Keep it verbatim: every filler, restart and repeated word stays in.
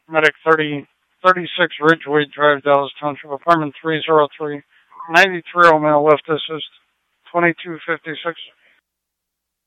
Medic thirty, thirty-six Ridgeway Drive, Dallas Township, apartment three oh three, ninety-three oh male, left assist, twenty-two fifty-six.